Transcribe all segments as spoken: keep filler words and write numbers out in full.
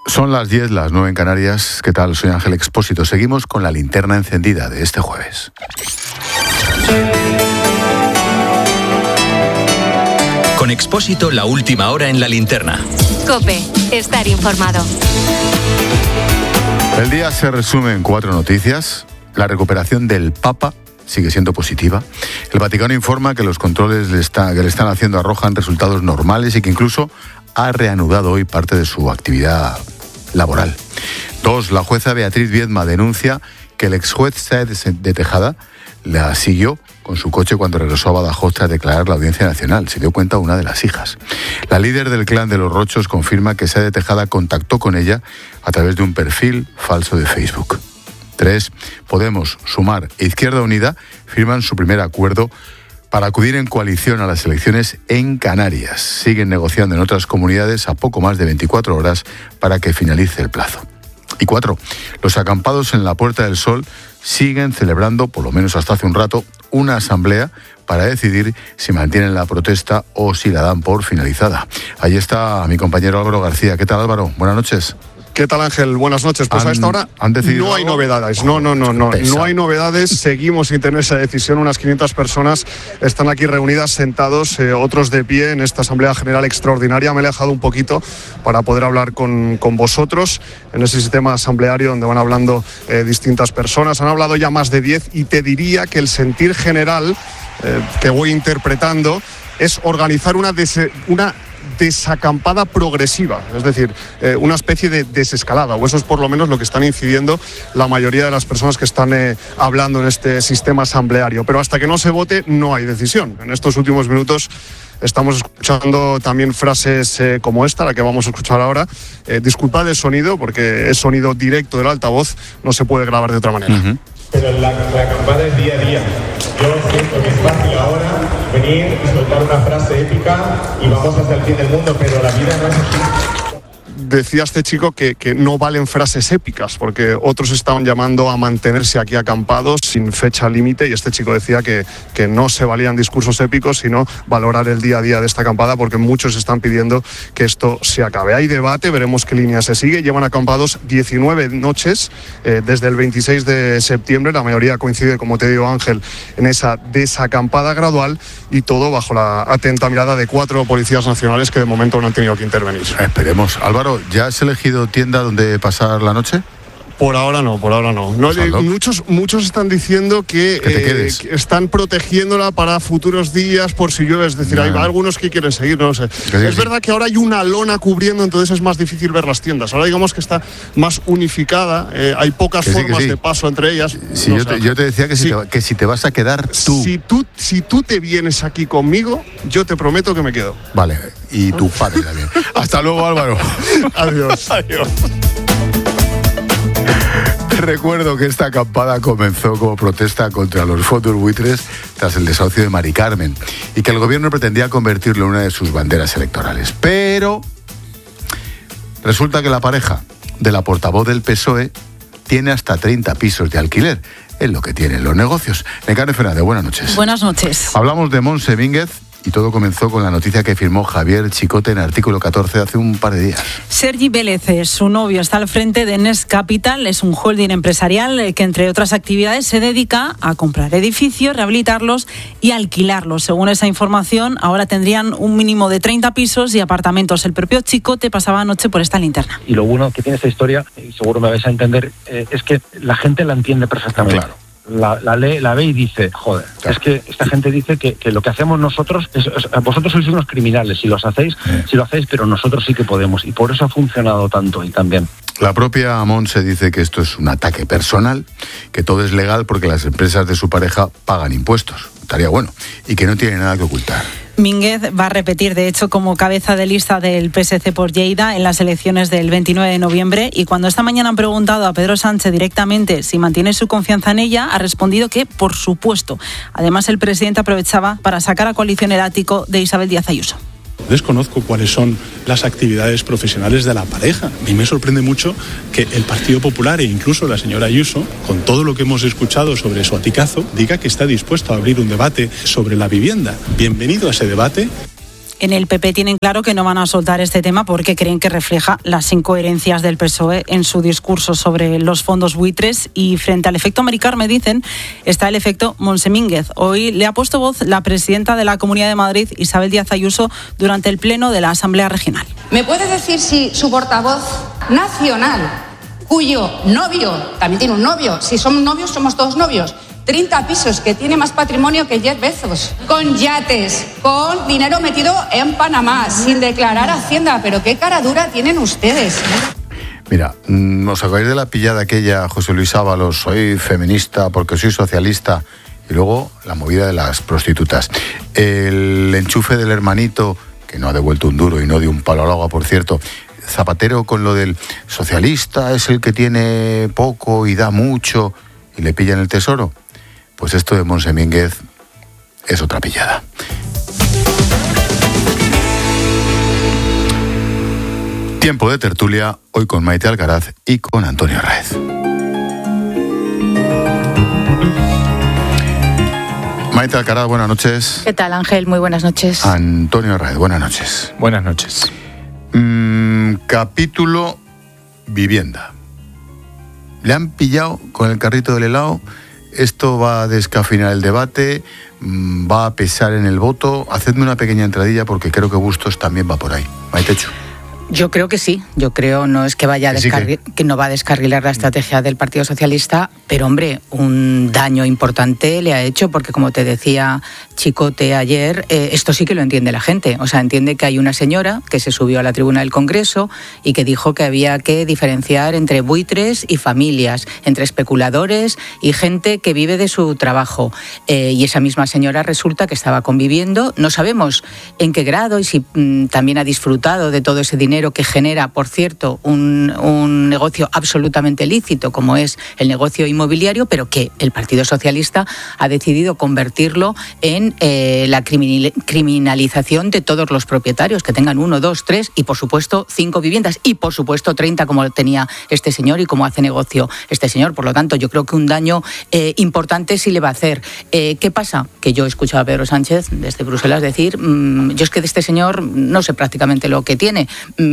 Son las diez, las nueve en Canarias. ¿Qué tal? Soy Ángel Expósito. Seguimos con la linterna encendida de este jueves. Con Expósito, la última hora en la linterna. COPE, estar informado. El día se resume en cuatro noticias. La recuperación del Papa sigue siendo positiva. El Vaticano informa que los controles le está, que le están haciendo arrojan resultados normales y que incluso ha reanudado hoy parte de su actividad laboral. Dos, la jueza Beatriz Viedma denuncia que el ex juez Sáez de Tejada la siguió con su coche cuando regresó a Badajoz tras declarar la Audiencia Nacional. Se dio cuenta una de las hijas. La líder del clan de los Rochos confirma que Sáez de Tejada contactó con ella a través de un perfil falso de Facebook. Tres, Podemos, Sumar e Izquierda Unida firman su primer acuerdo para acudir en coalición a las elecciones en Canarias. Siguen negociando en otras comunidades a poco más de veinticuatro horas para que finalice el plazo. Y cuatro, los acampados en la Puerta del Sol siguen celebrando, por lo menos hasta hace un rato, una asamblea para decidir si mantienen la protesta o si la dan por finalizada. Ahí está mi compañero Álvaro García. ¿Qué tal, Álvaro? Buenas noches. ¿Qué tal, Ángel? Buenas noches. Pues ¿Han, a esta hora no hay novedades. No, no, no, no. No hay novedades. Seguimos sin tener esa decisión. Unas quinientas personas están aquí reunidas, sentados, eh, otros de pie en esta Asamblea General Extraordinaria. Me he alejado un poquito para poder hablar con, con vosotros en ese sistema asambleario donde van hablando eh, distintas personas. Han hablado ya más de diez y te diría que el sentir general eh, que voy interpretando es organizar una... Des- una desacampada progresiva, es decir, eh, una especie de desescalada, o eso es por lo menos lo que están incidiendo la mayoría de las personas que están eh, hablando en este sistema asambleario. Pero hasta que no se vote no hay decisión. En estos últimos minutos estamos escuchando también frases eh, como esta, la que vamos a escuchar ahora. Eh, disculpad el sonido, porque es sonido directo del altavoz, no se puede grabar de otra manera. Uh-huh. Pero la, la acampada es día a día. Yo siento que es fácil ahora venir y soltar una frase épica y vamos hacia el fin del mundo, pero la vida no es así. Decía este chico que, que no valen frases épicas, porque otros estaban llamando a mantenerse aquí acampados sin fecha límite, y este chico decía que, que no se valían discursos épicos, sino valorar el día a día de esta acampada, porque muchos están pidiendo que esto se acabe. Hay debate, veremos qué línea se sigue. Llevan acampados diecinueve noches eh, desde el veintiséis de septiembre. La mayoría coincide, como te digo, Ángel, en esa desacampada gradual, y todo bajo la atenta mirada de cuatro policías nacionales que de momento no han tenido que intervenir. Esperemos. Álvaro, ¿ya has elegido tienda donde pasar la noche? Por ahora no, por ahora no. no eh, muchos, muchos están diciendo que, que, eh, que están protegiéndola para futuros días por si llueve. Es decir, no. Hay algunos que quieren seguir, no lo sé. Sí, es sí. verdad que ahora hay una lona cubriendo, entonces es más difícil ver las tiendas. Ahora digamos que está más unificada, eh, hay pocas que formas sí, sí. de paso entre ellas. Sí, no yo, te, yo te decía que, sí. si te, que si te vas a quedar tú. Si, tú. si tú te vienes aquí conmigo, yo te prometo que me quedo. Vale, y tu padre también. Hasta luego, Álvaro. Adiós. Adiós. Recuerdo que esta acampada comenzó como protesta contra los fondos buitres tras el desahucio de Mari Carmen y que el gobierno pretendía convertirlo en una de sus banderas electorales. Pero resulta que la pareja de la portavoz del P S O E tiene hasta treinta pisos de alquiler. Es lo que tienen los negocios. Nekane Fernández, buenas noches. Buenas noches. Hablamos de Montse Mínguez. Y todo comenzó con la noticia que firmó Javier Chicote en Artículo catorce hace un par de días. Sergi Vélez, su novio, está al frente de Next Capital. Es un holding empresarial que, entre otras actividades, se dedica a comprar edificios, rehabilitarlos y alquilarlos. Según esa información, ahora tendrían un mínimo de treinta pisos y apartamentos. El propio Chicote pasaba anoche por esta linterna. Y lo bueno que tiene esta historia, y seguro me vais a entender, eh, es que la gente la entiende perfectamente. Claro. La, la, lee, la ve y dice, joder, claro. Es que esta gente dice que, que lo que hacemos nosotros, es, es, vosotros sois unos criminales, si los hacéis, sí. si lo hacéis, pero nosotros sí que podemos, y por eso ha funcionado tanto y tan bien. La propia Montse dice que esto es un ataque personal, que todo es legal porque las empresas de su pareja pagan impuestos, estaría bueno, y que no tiene nada que ocultar. Mínguez va a repetir, de hecho, como cabeza de lista del P S C por Lleida en las elecciones del veintinueve de noviembre, y cuando esta mañana han preguntado a Pedro Sánchez directamente si mantiene su confianza en ella, ha respondido que por supuesto. Además, el presidente aprovechaba para sacar a coalición el ático de Isabel Díaz Ayuso. Desconozco cuáles son las actividades profesionales de la pareja. A mí me sorprende mucho que el Partido Popular e incluso la señora Ayuso, con todo lo que hemos escuchado sobre su aticazo, diga que está dispuesto a abrir un debate sobre la vivienda. Bienvenido a ese debate. En el P P tienen claro que no van a soltar este tema porque creen que refleja las incoherencias del P S O E en su discurso sobre los fondos buitres, y frente al efecto Mari Carme, dicen, está el efecto Monsemínguez. Hoy le ha puesto voz la presidenta de la Comunidad de Madrid, Isabel Díaz Ayuso, durante el pleno de la Asamblea Regional. ¿Me puede decir si su portavoz nacional, cuyo novio, también tiene un novio, si somos novios somos todos novios, treinta pisos, que tiene más patrimonio que Jeff Bezos, con yates, con dinero metido en Panamá, sin declarar Hacienda? Pero qué cara dura tienen ustedes. Mira, ¿os acordáis de la pillada aquella, José Luis Ábalos? Soy feminista porque soy socialista. Y luego la movida de las prostitutas. El enchufe del hermanito, que no ha devuelto un duro y no dio un palo al agua, por cierto. Zapatero con lo del socialista es el que tiene poco y da mucho y le pillan el tesoro. Pues esto de Monsemínguez es otra pillada. Tiempo de tertulia, hoy con Maite Alcaraz y con Antonio Arraez. Maite Alcaraz, buenas noches. ¿Qué tal, Ángel? Muy buenas noches. Antonio Arraez, buenas noches. Buenas noches. Mm, capítulo vivienda. ¿Le han pillado con el carrito del helado? Esto va a descafeinar el debate, va a pesar en el voto. Hacedme una pequeña entradilla porque creo que Bustos también va por ahí. Maitecho. Yo creo que sí, yo creo, no es que vaya a descarri- que... que no va a descarrilar la estrategia del Partido Socialista, pero hombre, un daño importante le ha hecho, porque como te decía Chicote ayer, eh, esto sí que lo entiende la gente, o sea, entiende que hay una señora que se subió a la tribuna del Congreso y que dijo que había que diferenciar entre buitres y familias, entre especuladores y gente que vive de su trabajo, eh, y esa misma señora resulta que estaba conviviendo, no sabemos en qué grado y si mm, también ha disfrutado de todo ese dinero que genera, por cierto, un, un negocio absolutamente lícito como es el negocio inmobiliario, pero que el Partido Socialista ha decidido convertirlo en eh, la criminal, criminalización de todos los propietarios, que tengan uno, dos, tres y por supuesto cinco viviendas y por supuesto treinta como tenía este señor y como hace negocio este señor. Por lo tanto, yo creo que un daño eh, importante sí le va a hacer. Eh, ¿Qué pasa? Que yo he escuchado a Pedro Sánchez desde Bruselas decir, mmm, yo es que de este señor no sé prácticamente lo que tiene,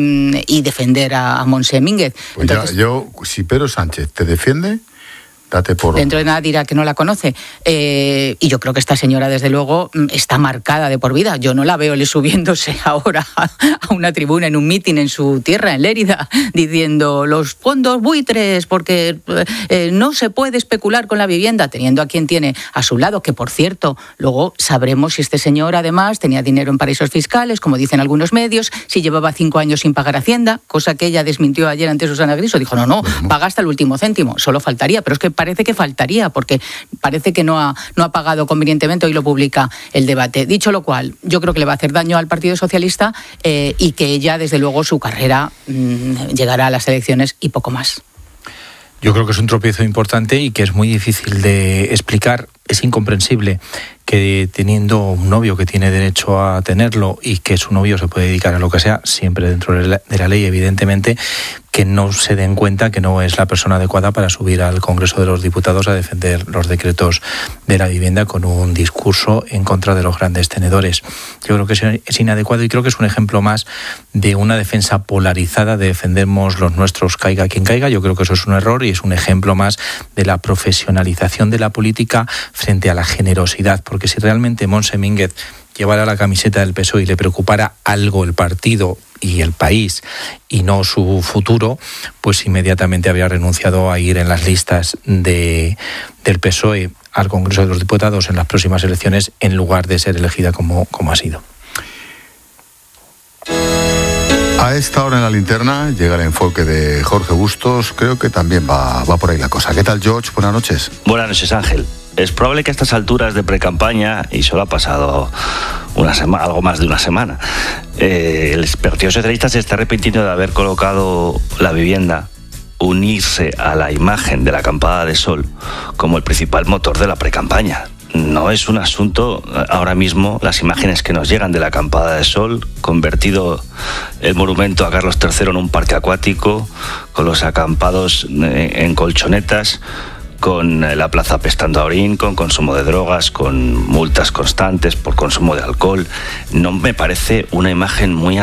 y defender a, a Monsemínguez. Pues Entonces, ya, yo, si Pedro Sánchez te defiende, date por... Dentro de nada dirá que no la conoce. Eh, y yo creo que esta señora, desde luego, está marcada de por vida. Yo no la veo le subiéndose ahora a una tribuna en un mitin en su tierra, en Lérida, diciendo los fondos buitres, porque eh, no se puede especular con la vivienda, teniendo a quien tiene a su lado, que por cierto, luego sabremos si este señor además tenía dinero en paraísos fiscales, como dicen algunos medios, si llevaba cinco años sin pagar Hacienda, cosa que ella desmintió ayer ante Susana Griso. Dijo, no, no, paga hasta el último céntimo, solo faltaría, pero es que parece que faltaría, porque parece que no ha, no ha pagado convenientemente. Hoy lo publica El Debate. Dicho lo cual, yo creo que le va a hacer daño al Partido Socialista eh, y que ella, desde luego, su carrera mmm, llegará a las elecciones y poco más. Yo creo que es un tropiezo importante y que es muy difícil de explicar. Es incomprensible que teniendo un novio que tiene derecho a tenerlo y que su novio se puede dedicar a lo que sea, siempre dentro de la ley, evidentemente, que no se den cuenta que no es la persona adecuada para subir al Congreso de los Diputados a defender los decretos de la vivienda con un discurso en contra de los grandes tenedores. Yo creo que es inadecuado y creo que es un ejemplo más de una defensa polarizada de defendemos los nuestros, caiga quien caiga. Yo creo que eso es un error y es un ejemplo más de la profesionalización de la política frente a la generosidad, porque si realmente Monsemínguez llevara la camiseta del P S O E y le preocupara algo el partido y el país y no su futuro, pues inmediatamente habría renunciado a ir en las listas de, del P S O E al Congreso de los Diputados en las próximas elecciones en lugar de ser elegida como, como ha sido. A esta hora en la linterna llega el enfoque de Jorge Bustos. Creo que también va, va por ahí la cosa. ¿Qué tal, George? Buenas noches. Buenas noches, Ángel. Es probable que a estas alturas de precampaña, y solo ha pasado una sema, algo más de una semana, eh, el Partido Socialista se está arrepintiendo de haber colocado la vivienda, unirse a la imagen de la acampada de sol como el principal motor de la precampaña. No es un asunto, ahora mismo, las imágenes que nos llegan de la acampada de sol, convertido el monumento a Carlos tercero en un parque acuático, con los acampados en colchonetas, con la plaza apestando a orín, con consumo de drogas, con multas constantes por consumo de alcohol. No me parece una imagen muy